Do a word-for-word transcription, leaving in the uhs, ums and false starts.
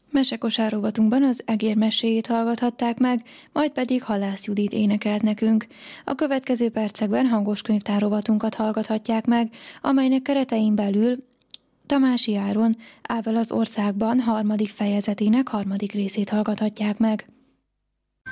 Mesekosár rovatunkban az egér meséjét hallgathatták meg, majd pedig Halász Judit énekelt nekünk. A következő percekben hangos könyvtár rovatunkat hallgathatják meg, amelynek keretein belül Tamási Áron Ável az országban harmadik fejezetének harmadik részét hallgathatják meg.